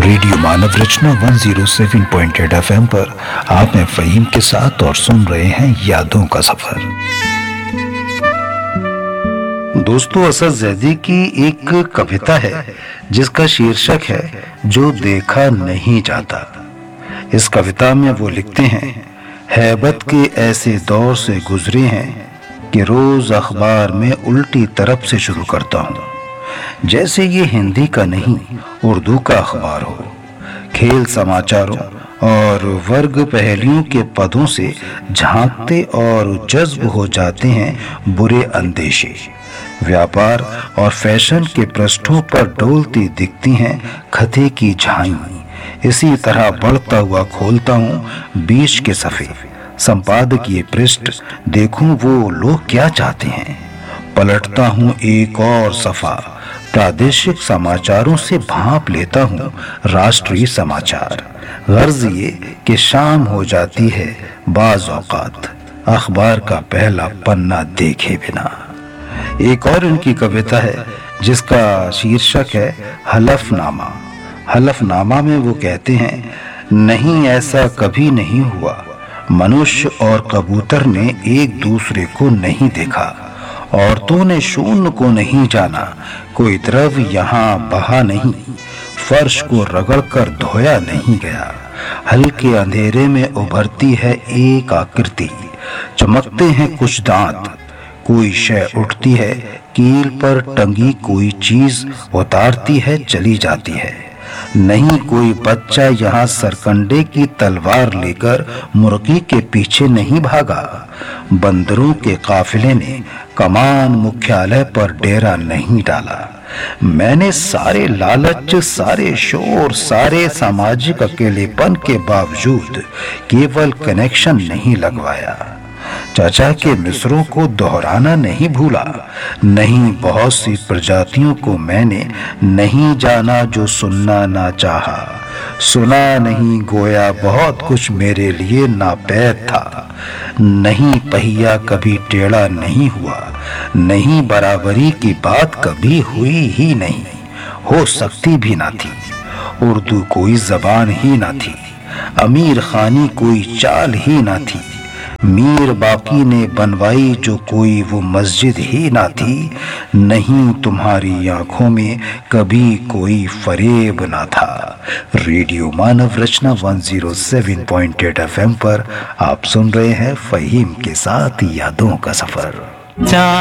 Radio मानव रचना 107.8 FM पर आप हैं फ़हीम के साथ और सुन रहे हैं यादों का सफर। दोस्तों, असद ज़ैदी की एक कविता है जिसका शीर्षक है जो देखा नहीं जाता। इस कविता में वो लिखते हैं, हैबत के ऐसे दौर से गुजरे हैं कि रोज अखबार में उल्टी तरफ से शुरू करता हूँ, जैसे ये हिंदी का नहीं उर्दू का अखबार हो। खेल समाचारों और वर्ग पहेलियों के पदों से झांकते और जज्ब हो जाते हैं बुरे अंदेशे। व्यापार और फैशन के पृष्ठों पर डोलती दिखती हैं खते की झांकी। इसी तरह बढ़ता हुआ खोलता हूँ बीच के सफ़े संपादकीय पृष्ठ, देखूं वो लोग क्या चाहते हैं। पलटता हूँ एक और सफ़ा, प्रादेशिक समाचारों से भांप लेता हूँ राष्ट्रीय समाचार। गर्ज ये कि शाम हो जाती है बाज़ औक़ात अखबार का पहला पन्ना देखे बिना। एक और इनकी कविता है जिसका शीर्षक है हलफनामा। हलफनामा में वो कहते हैं, नहीं ऐसा कभी नहीं हुआ, मनुष्य और कबूतर ने एक दूसरे को नहीं देखा, औरतों ने शून्य को नहीं जाना, कोई द्रव यहाँ बहा नहीं, फर्श को रगड़कर धोया नहीं गया। हल्के अंधेरे में उभरती है एक आकृति, चमकते हैं कुछ दांत, कोई शय उठती है कील पर टंगी, कोई चीज उतारती है चली जाती है। नहीं कोई बच्चा यहाँ सरकंडे की तलवार लेकर मुर्गी के पीछे नहीं भागा, बंदरों के काफिले ने कमान मुख्यालय पर डेरा नहीं डाला। मैंने सारे लालच, सारे शोर, सारे सामाजिक अकेलेपन के बावजूद केवल कनेक्शन नहीं लगवाया। चाचा के मिसरों को दोहराना नहीं भूला, नहीं बहुत सी प्रजातियों को मैंने नहीं जाना जो सुनना ना चाहा, सुना नहीं गोया बहुत कुछ मेरे लिए नापैद था। नहीं पहिया कभी टेढ़ा नहीं हुआ, नहीं बराबरी की बात कभी हुई ही नहीं, हो सकती भी ना थी। उर्दू कोई जबान ही ना थी, अमीर खानी कोई चाल ही ना थी, मीर बाकी ने बनवाई जो कोई वो मस्जिद ही ना थी। नहीं तुम्हारी आंखों में कभी कोई फरेब ना था। रेडियो मानव रचना 107.8 FM पर आप सुन रहे हैं फ़हीम के साथ यादों का सफर।